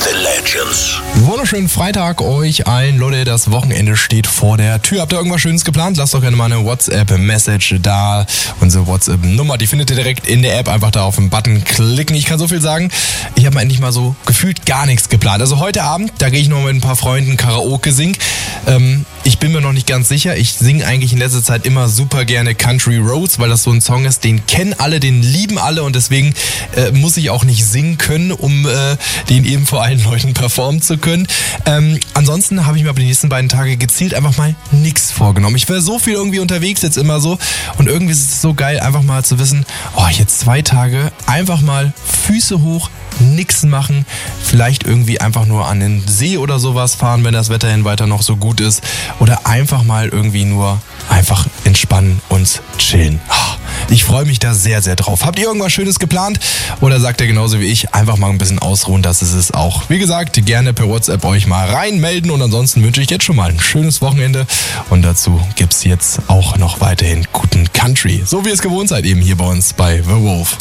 The Legends. Wunderschönen Freitag euch allen. Leute, das Wochenende steht vor der Tür. Habt ihr irgendwas Schönes geplant? Lasst doch gerne mal eine WhatsApp-Message da. Unsere WhatsApp-Nummer, die findet ihr direkt in der App. Einfach da auf den Button klicken. Ich kann so viel sagen, ich habe endlich mal so gefühlt gar nichts geplant. Also heute Abend, da gehe ich noch mit ein paar Freunden Karaoke singen. Ich bin mir noch nicht ganz sicher. Ich singe eigentlich in letzter Zeit immer super gerne Country Roads, weil das so ein Song ist, den kennen alle, den lieben alle und deswegen muss ich auch nicht singen können, um den eben vor allen Leuten performen zu können. Ansonsten habe ich mir aber die nächsten beiden Tage gezielt einfach mal nichts vorgenommen. Ich wäre so viel irgendwie unterwegs jetzt immer so und irgendwie ist es so geil, einfach mal zu wissen, jetzt 2 Tage einfach mal Füße hoch, nichts machen, vielleicht irgendwie einfach nur an den See oder sowas fahren, wenn das Wetter hin weiter noch so gut ist oder einfach mal irgendwie nur einfach entspannen und chillen. Ich freue mich da sehr, sehr drauf. Habt ihr irgendwas Schönes geplant oder sagt ihr genauso wie ich, einfach mal ein bisschen ausruhen, das ist es auch. Wie gesagt, gerne per WhatsApp euch mal reinmelden und ansonsten wünsche ich jetzt schon mal ein schönes Wochenende und dazu gibt's jetzt auch noch weiterhin guten Country, so wie ihr es gewohnt seid eben hier bei uns bei The Wolf.